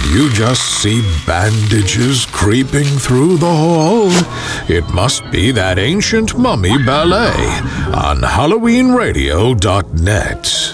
Did you just see bandages creeping through the hall? It must be that ancient mummy ballet on HalloweenRadio.net.